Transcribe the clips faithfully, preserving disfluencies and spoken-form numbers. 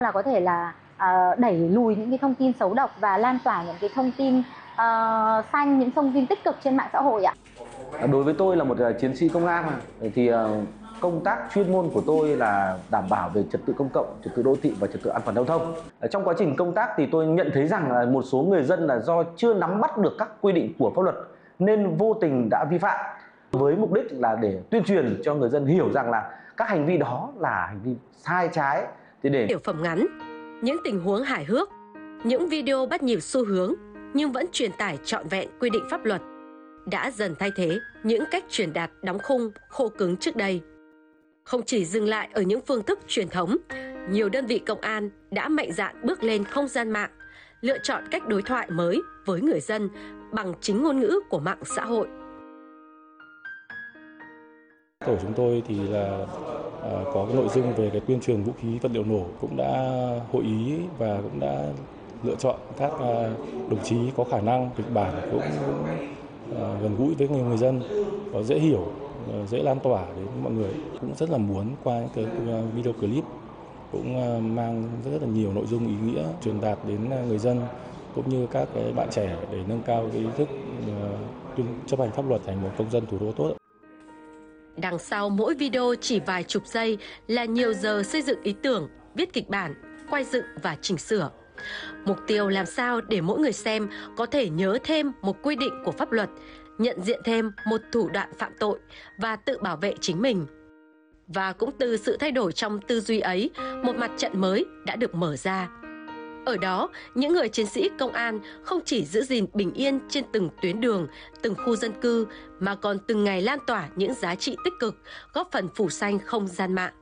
là có thể là uh, đẩy lùi những cái thông tin xấu độc và lan tỏa những cái thông tin uh, xanh, những thông tin tích cực trên mạng xã hội ạ. Đối với tôi là một chiến sĩ công an thì công tác chuyên môn của tôi là đảm bảo về trật tự công cộng, trật tự đô thị và trật tự an toàn giao thông. Trong quá trình công tác thì tôi nhận thấy rằng là một số người dân là do chưa nắm bắt được các quy định của pháp luật nên vô tình đã vi phạm, với mục đích là để tuyên truyền cho người dân hiểu rằng là các hành vi đó là hành vi sai trái. Thì để tiểu phẩm ngắn, những tình huống hài hước, những video bắt nhịp xu hướng nhưng vẫn truyền tải trọn vẹn quy định pháp luật đã dần thay thế những cách truyền đạt đóng khung khô cứng trước đây. Không chỉ dừng lại ở những phương thức truyền thống, nhiều đơn vị công an đã mạnh dạn bước lên không gian mạng, lựa chọn cách đối thoại mới với người dân bằng chính ngôn ngữ của mạng xã hội. Tổ chúng tôi thì là à, có cái nội dung về cái tuyên truyền vũ khí vật liệu nổ cũng đã hội ý và cũng đã lựa chọn các à, đồng chí có khả năng kịch bản cũng, cũng à, gần gũi với người dân, có dễ hiểu, dễ lan tỏa đến mọi người. Cũng rất là muốn qua những cái video clip cũng mang rất là nhiều nội dung ý nghĩa truyền đạt đến người dân cũng như các cái bạn trẻ để nâng cao cái ý thức uh, chấp hành pháp luật thành một công dân thủ đô tốt. Đằng sau mỗi video chỉ vài chục giây là nhiều giờ xây dựng ý tưởng, viết kịch bản, quay dựng và chỉnh sửa. Mục tiêu làm sao để mỗi người xem có thể nhớ thêm một quy định của pháp luật, nhận diện thêm một thủ đoạn phạm tội và tự bảo vệ chính mình. Và cũng từ sự thay đổi trong tư duy ấy, một mặt trận mới đã được mở ra. Ở đó, những người chiến sĩ công an không chỉ giữ gìn bình yên trên từng tuyến đường, từng khu dân cư, mà còn từng ngày lan tỏa những giá trị tích cực, góp phần phủ xanh không gian mạng.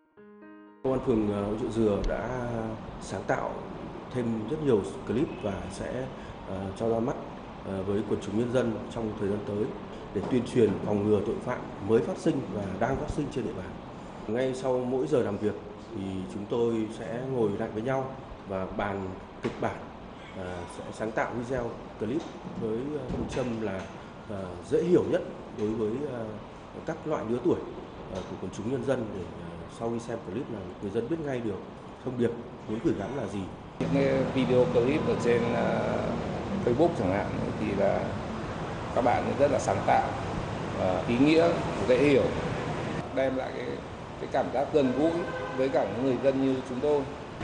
Công an phường Hội Trụ Dừa đã sáng tạo thêm rất nhiều clip và sẽ uh, cho ra mắt uh, với quần chúng nhân dân trong thời gian tới để tuyên truyền phòng ngừa tội phạm mới phát sinh và đang phát sinh trên địa bàn. Ngay sau mỗi giờ làm việc thì chúng tôi sẽ ngồi lại với nhau và bàn kịch bản, uh, sẽ sáng tạo video clip với phương châm là uh, dễ hiểu nhất đối với uh, các loại lứa tuổi uh, của quần chúng nhân dân để uh, sau khi xem clip là người dân biết ngay được thông điệp muốn gửi gắm là gì. Những video clip ở trên uh, Facebook chẳng hạn thì là các bạn rất là sáng tạo, uh, ý nghĩa, dễ hiểu, đem lại cái, cái cảm giác gần gũi với cả những người dân như chúng tôi.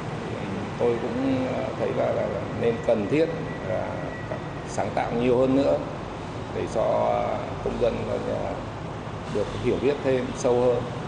Tôi cũng thấy là, là, là nên cần thiết là sáng tạo nhiều hơn nữa để cho công dân được hiểu biết thêm sâu hơn.